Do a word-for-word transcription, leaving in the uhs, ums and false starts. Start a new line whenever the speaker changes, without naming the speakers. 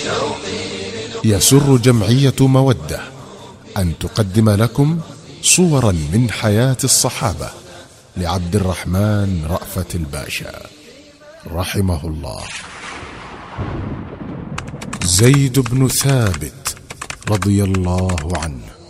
يسر جمعية مودة أن تقدم لكم صورا من حياة الصحابة لعبد الرحمن رأفت الباشا رحمه الله. زيد بن ثابت رضي الله عنه